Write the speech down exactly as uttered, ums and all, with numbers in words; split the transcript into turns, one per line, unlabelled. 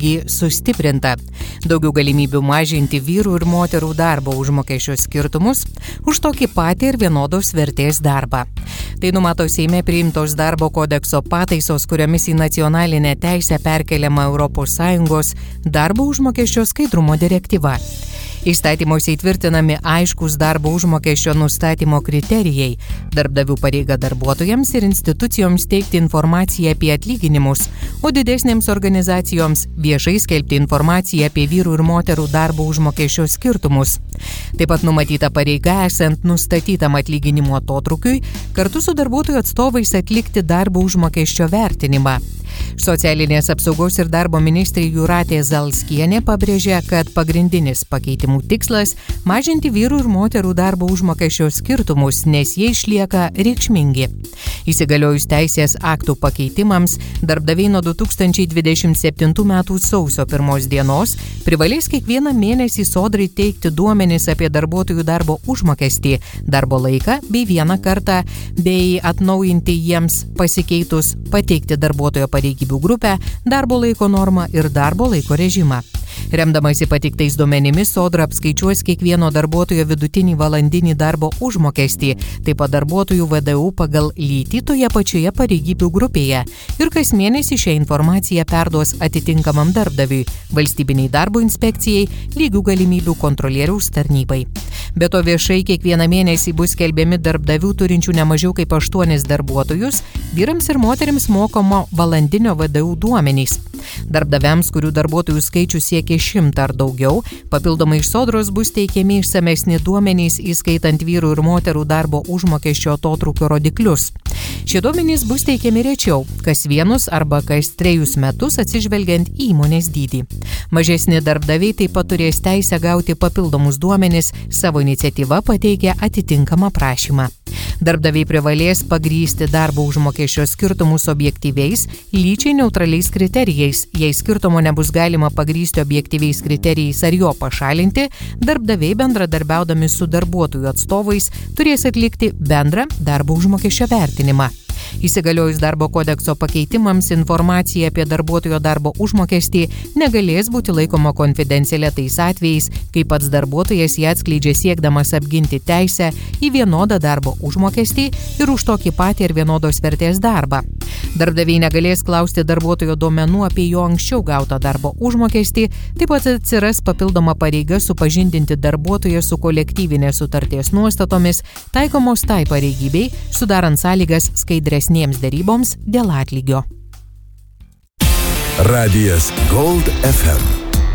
ji sustiprinta. Daugiau galimybių mažinti vyrų ir moterų darbo užmokesčio skirtumus už tokį patį ir vienodos vertės darbą. Tai numato Seime priimtos darbo kodekso pataisos, kuriomis į nacionalinę teisę perkeliama Europos Sąjungos darbo užmokesčio skaidrumo direktyva. Įstatymuose įtvirtinami aiškus darbo užmokesčio nustatymo kriterijai, darbdavių pareiga darbuotojams ir institucijoms teikti informaciją apie atlyginimus, o didesnėms organizacijoms viešai skelbti informaciją apie vyrų ir moterų darbo užmokesčio skirtumus. Taip pat numatyta pareiga, esant nustatytam atlyginimo atotrukiui, kartu su darbuotojų atstovais atlikti darbo užmokesčio vertinimą. Socialinės apsaugos ir darbo ministrė Jūratė Zalskienė pabrėžė, kad pagrindinis pakeitimų tikslas – mažinti vyrų ir moterų darbo užmokesčio skirtumus, nes jie išlieka reikšmingi. Įsigaliojus teisės aktų pakeitimams, darbdaviai nuo du tūkstančiai dvidešimt septintų metų sausio pirmos dienos privalės kiekvieną mėnesį Sodrai teikti duomenis apie darbuotojų darbo užmokestį, darbo laiką bei vieną kartą, bei atnaujinti jiems pasikeitus pateikti darbuotojo pareigybių grupę, darbo laiko normą ir darbo laiko režimą. Remdamasi pateiktais duomenimis, Sodra apskaičiuos kiekvieno darbuotojo vidutinį valandinį darbo užmokestį, taip pat darbuotojų V D U pagal lytį toje pačioje pareigybių grupėje ir kas mėnesį šią informaciją perduos atitinkamam darbdaviui, valstybiniai darbo inspekcijai, lygių galimybių kontrolieriaus tarnybai. Be to viešai kiekvieną mėnesį bus skelbiami darbdavių turinčių nemažiau kaip aštuonis darbuotojus, vyrams ir moterims mokamo valandinio V D U duomenys. Darbdaviams, kurių darbuotojų skaičius siekia šimtą ar daugiau, papildomai iš Sodros bus teikiami išsamesni duomenys, įskaitant vyrų ir moterų darbo užmokesčio atotrūkio rodiklius. Šie duomenys bus teikiami rečiau, kas vienus arba kas trejus metus atsižvelgiant į įmonės dydį. Mažesni darbdaviai taip pat turės teisę gauti papildomus duomenys, savo iniciatyva pateikia atitinkamą prašymą. Darbdaviai privalės pagrįsti darbo užmokesčio skirtumus objektyviais, lyčiai neutraliais kriterijais. Jei skirtumo nebus galima pagrįsti objektyviais kriterijais ar jo pašalinti, darbdaviai bendradarbiaudami su darbuotojų atstovais turės atlikti bendrą darbo užmokesčio vertinimą. Įsigaliojus darbo kodekso pakeitimams, informacija apie darbuotojo darbo užmokestį negalės būti laikoma konfidencialia tais atvejais, kai pats darbuotojas ją atskleidžia siekdamas apginti teisę į vienodą darbo užmokestį ir už tokį patį ir vienodos vertės darbą. Darbdaviai negalės klausti darbuotojo duomenų apie jo anksčiau gautą darbo užmokestį, taip pat atsiras papildoma pareiga supažindinti darbuotoją su kolektyvinės sutarties nuostatomis, taikomos tai pareigybei, sudarant sąlygas skaidresnėms deryboms dėl atlygio.
Radijas Gold F M.